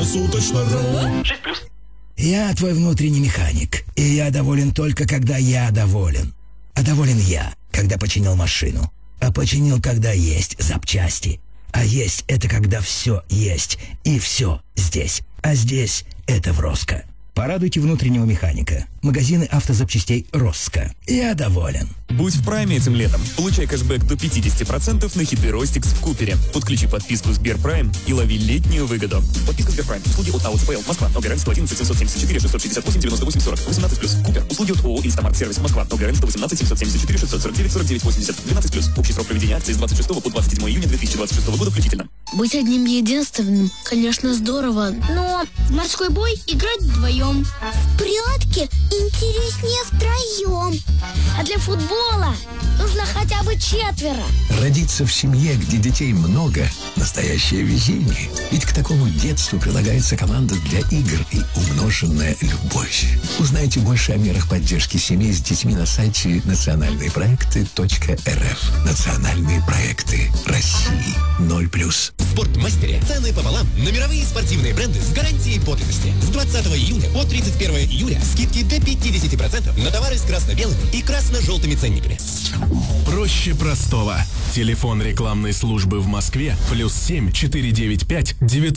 Круглосуточно.ру. 6+. Я твой внутренний механик, и я доволен только, когда я доволен. А доволен я, когда починил машину. А починил, когда есть запчасти. А есть — это когда все есть, и все здесь. А здесь — это в Роско. Порадуйте внутреннего механика. Магазины автозапчастей Роско. Я доволен. Будь в прайме этим летом. Получай кэшбэк до 50% на хиты Ростикс в Купере. Подключи подписку Сберпрайм и лови летнюю выгоду. Подписка Сберпрайм. Услуги от АО ЦПЛ. Москва. ОГРН 111 774 668 98 40. 18+. Купер. Услуги от ООО Инстамарт Сервис. Москва. ОГРН 118 774 649 49 80. 12+. Общий срок проведения акции с 26 по 27 июня 2026 года включительно. Быть одним единственным, конечно, здорово, но в морской бой играть вдвоем. В прятки интереснее втроем. А для футбола нужно хотя бы 4. Родиться в семье, где детей много – настоящее везение. Ведь к такому детству прилагается команда для игр и умноженная любовь. Узнайте больше о мерах поддержки семей с детьми на сайте национальныепроекты.рф. Национальные проекты России 0+. В Спортмастере цены пополам на мировые спортивные бренды с гарантией подлинности. С 20 июня по 31 июля скидки до 50% на товары с красно-белыми и красно-желтыми ценниками. Проще простого. Телефон рекламной службы в Москве +7 495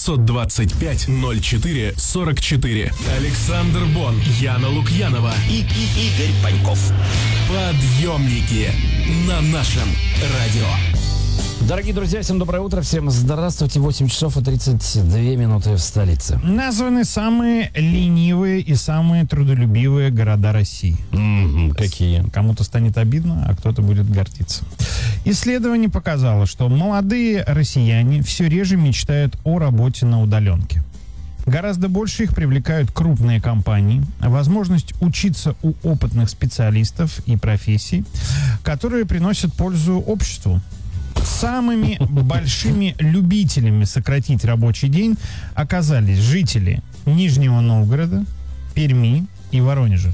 925 04 44. Александр Бон, Яна Лукьянова И Игорь Паньков. Подъемники на нашем радио. Дорогие друзья, всем доброе утро, всем здравствуйте. 8 часов и 32 минуты в столице. Названы самые ленивые и самые трудолюбивые города России. Какие? Кому-то станет обидно, а кто-то будет гордиться. Исследование показало, что молодые россияне все реже мечтают о работе на удаленке. Гораздо больше их привлекают крупные компании, возможность учиться у опытных специалистов и профессий, которые приносят пользу обществу. Самыми большими любителями сократить рабочий день оказались жители Нижнего Новгорода, Перми и Воронежа.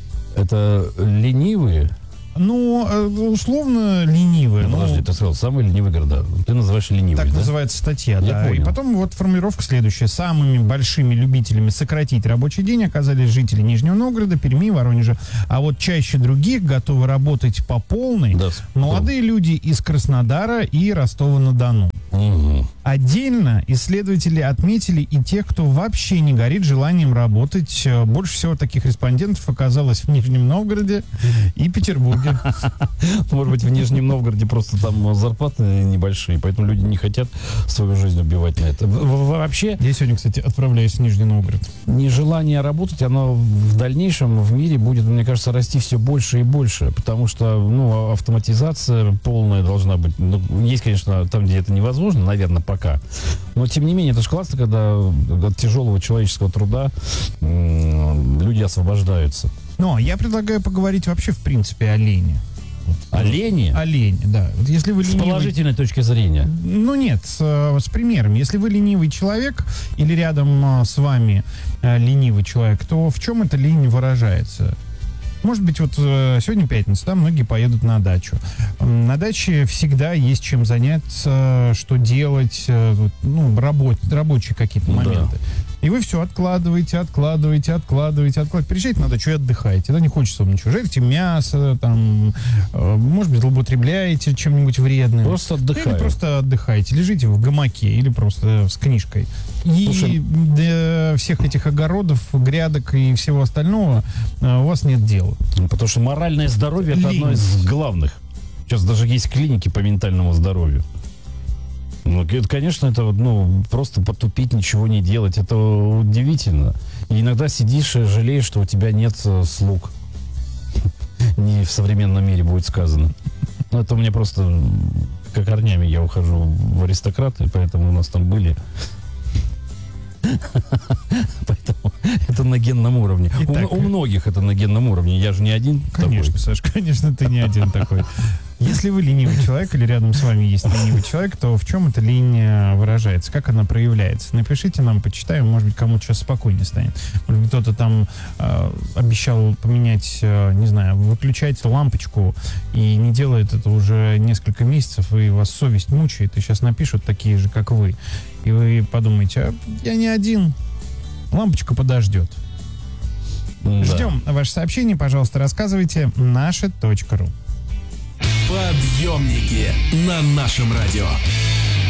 Это ленивые? Ну, условно ленивые. Подожди, ты сказал, самые ленивые города. Ты называешь ленивые, так да? называется статья, Я да. понял. И потом вот формулировка следующая. Самыми большими любителями сократить рабочий день оказались жители Нижнего Новгорода, Перми и Воронежа. А вот чаще других готовы работать по полной молодые люди из Краснодара и Ростова-на-Дону. Угу. Отдельно исследователи отметили и тех, кто вообще не горит желанием работать. Больше всего таких респондентов оказалось в Нижнем Новгороде и Петербурге. Может быть, в Нижнем Новгороде просто там зарплаты небольшие, поэтому люди не хотят свою жизнь убивать на это. Вообще... Я сегодня, кстати, отправляюсь в Нижний Новгород. Нежелание работать, оно в дальнейшем в мире будет, мне кажется, расти все больше и больше, потому что, автоматизация полная должна быть. Есть, конечно, там, где это невозможно, наверное, пока. Но, тем не менее, это же классно, когда от тяжелого человеческого труда люди освобождаются. Но я предлагаю поговорить вообще, в принципе, о лени. О лени? О лени, да. Вот если вы с ленивый... положительной точки зрения? Ну нет, с примером. Если вы ленивый человек или рядом с вами ленивый человек, то в чем эта лень выражается? Может быть, вот сегодня пятница, да, многие поедут на дачу. На даче всегда есть чем заняться, что делать, рабочие какие-то моменты. И вы все откладываете. Приезжаете на дачу и отдыхаете. Да, не хочется вам ничего. Жарите мясо, там, может быть, злоупотребляете чем-нибудь вредным. Просто отдыхаете. Или просто отдыхаете. Лежите в гамаке или просто с книжкой. И для всех этих огородов, грядок и всего остального у вас нет дела. Потому что моральное здоровье — это одно из главных. Сейчас даже есть клиники по ментальному здоровью. Это, конечно, это просто потупить, ничего не делать. Это удивительно. И иногда сидишь и жалеешь, что у тебя нет слуг. Не в современном мире будет сказано. Но это у меня просто корнями я ухожу в аристократы, поэтому у нас там были. Поэтому это на генном уровне. У многих это на генном уровне. Я же не один. Конечно, такой. Саш, конечно, ты не один такой. Если вы ленивый человек или рядом с вами есть ленивый человек, то в чем эта лень выражается? Как она проявляется? Напишите нам, почитаем, может быть, кому-то сейчас спокойнее станет. Может быть, кто-то там обещал поменять, не знаю, выключать лампочку и не делает это уже несколько месяцев, и вас совесть мучает, и сейчас напишут такие же, как вы. и вы подумаете, а я не один, лампочка подождет. Да. Ждем ваше сообщение, пожалуйста, рассказывайте. Наше.ру. Подъемники на нашем радио.